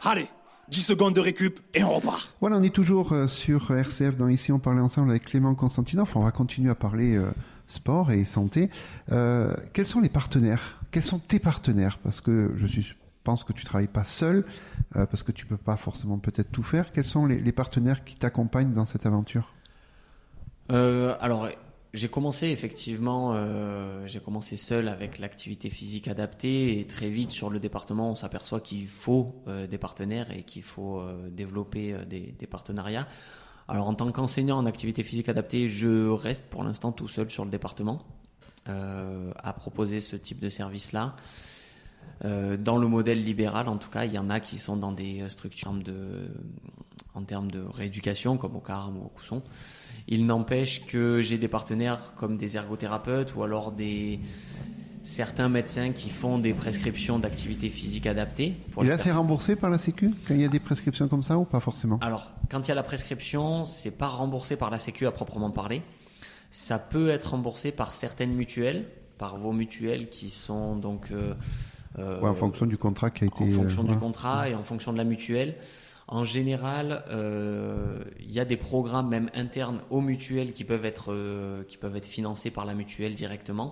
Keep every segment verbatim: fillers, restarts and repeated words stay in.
Allez, dix secondes de récup et on repart. Voilà, on est toujours euh, sur R C F. Dans Ici, on parlait ensemble avec Clément Constantinov. On va continuer à parler euh, sport et santé. Euh, quels sont les partenaires? Quels sont tes partenaires? Parce que je suis, pense que tu travailles pas seul, euh, parce que tu peux pas forcément peut-être tout faire. Quels sont les, les partenaires qui t'accompagnent dans cette aventure? euh, Alors, j'ai commencé effectivement, euh, j'ai commencé seul avec l'activité physique adaptée et très vite sur le département, on s'aperçoit qu'il faut euh, des partenaires et qu'il faut euh, développer euh, des, des partenariats. Alors, en tant qu'enseignant en activité physique adaptée, je reste pour l'instant tout seul sur le département euh, à proposer ce type de service-là. Euh, dans le modèle libéral, en tout cas, il y en a qui sont dans des structures de, en termes de rééducation, comme au Carme ou au Cousson. Il n'empêche que j'ai des partenaires comme des ergothérapeutes ou alors des, certains médecins qui font des prescriptions d'activité physique adaptée. Et là, c'est remboursé par la Sécu quand il y a des prescriptions comme ça ou pas forcément? Alors, quand il y a la prescription, c'est pas remboursé par la Sécu à proprement parler. Ça peut être remboursé par certaines mutuelles, par vos mutuelles qui sont donc... Euh, euh, ouais, en fonction du contrat qui a été... En fonction euh, du voilà. contrat et en fonction de la mutuelle. En général, euh, il y a des programmes même internes aux mutuelles qui peuvent être, euh, qui peuvent être financés par la mutuelle directement.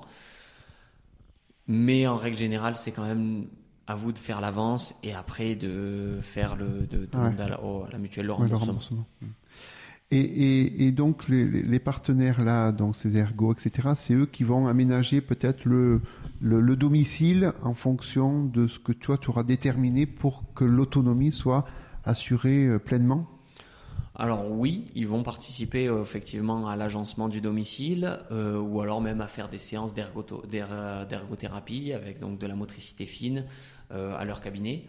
Mais en règle générale, c'est quand même à vous de faire l'avance et après de faire le, de, de Ah ouais. demander à, la, oh, à la mutuelle le Ouais, le remboursement. remboursement. Et, et, et donc les, les partenaires là, donc ces ergots, et cetera, c'est eux qui vont aménager peut-être le, le, le domicile en fonction de ce que toi tu auras déterminé pour que l'autonomie soit assurée euh, pleinement? Alors oui, ils vont participer euh, effectivement à l'agencement du domicile euh, ou alors même à faire des séances d'ergoto- d'er- d'ergothérapie avec donc de la motricité fine euh, à leur cabinet.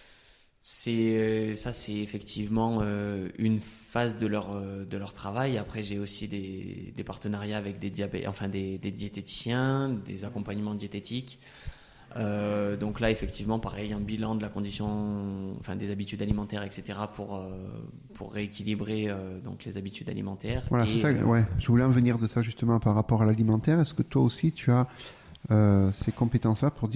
C'est, ça, c'est effectivement euh, une phase de leur, euh, de leur travail. Après, j'ai aussi des, des partenariats avec des, diabé- enfin, des, des diététiciens, des accompagnements diététiques. Euh, donc là, effectivement, pareil, un bilan de la condition, enfin des habitudes alimentaires, et cetera, pour euh, pour rééquilibrer euh, donc les habitudes alimentaires. Voilà, Et, c'est ça. euh, Ouais, je voulais en venir de ça justement par rapport à l'alimentaire. Est-ce que toi aussi tu as euh, ces compétences-là pour dire